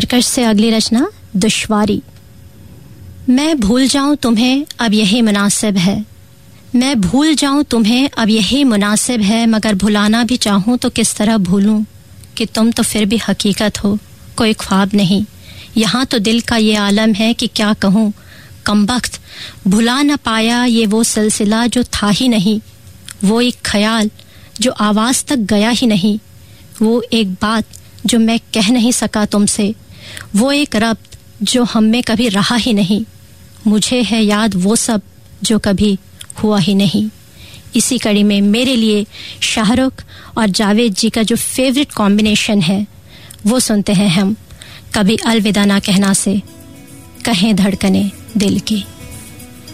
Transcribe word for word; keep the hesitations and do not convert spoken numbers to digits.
तरकश से अगली रचना दुश्वारी। मैं भूल जाऊं तुम्हें अब यही मुनासिब है, मैं भूल जाऊं तुम्हें अब यही मुनासिब है, मगर भुलाना भी चाहूं तो किस तरह भूलूं कि तुम तो फिर भी हकीकत हो, कोई ख्वाब नहीं। यहाँ तो दिल का ये आलम है कि क्या कहूँ, कमबख्त भुला न पाया ये वो सिलसिला जो था ही नहीं, वो एक ख्याल जो आवाज़ तक गया ही नहीं, वो एक बात जो मैं कह नहीं सका तुमसे, वो एक रब्त जो हम में कभी रहा ही नहीं। मुझे है याद वो सब जो कभी हुआ ही नहीं। इसी कड़ी में मेरे लिए शाहरुख और जावेद जी का जो फेवरेट कॉम्बिनेशन है वो सुनते हैं हम, कभी अलविदा ना कहना से कहें धड़कने दिल की।